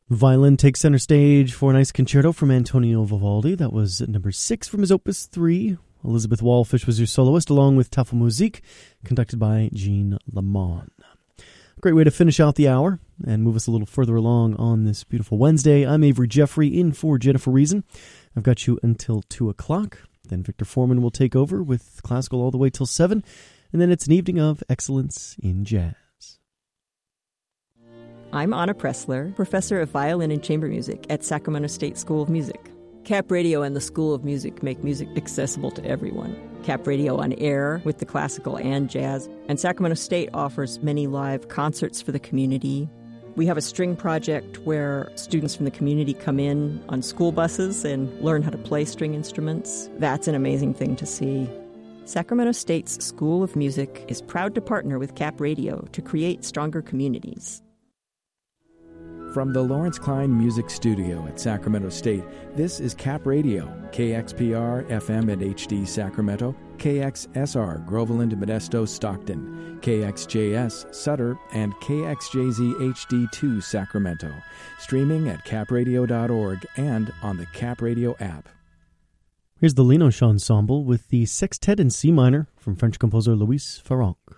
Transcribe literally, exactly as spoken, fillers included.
Violin takes center stage for a nice concerto from Antonio Vivaldi. That was number six from his Opus three. Elizabeth Wallfish was your soloist, along with Tafelmusik, conducted by Jean Lamont. Great way to finish out the hour and move us a little further along on this beautiful Wednesday. I'm Avery Jeffrey, in for Jennifer Reason. I've got you until two o'clock. Then Victor Foreman will take over with classical all the way till seven. And then it's an evening of excellence in jazz. I'm Anna Pressler, professor of violin and chamber music at Sacramento State School of Music. Cap Radio and the School of Music make music accessible to everyone. Cap Radio on air with the classical and jazz, and Sacramento State offers many live concerts for the community. We have a string project where students from the community come in on school buses and learn how to play string instruments. That's an amazing thing to see. Sacramento State's School of Music is proud to partner with Cap Radio to create stronger communities. From the Lawrence Klein Music Studio at Sacramento State, this is Cap Radio, K X P R F M and H D Sacramento, K X S R Groveland, Modesto, Stockton, K X J S Sutter, and K X J Z H D two Sacramento. Streaming at cap radio dot org and on the Cap Radio app. Here's the Linoche Ensemble with the Sextet in C minor from French composer Louis Farrenc.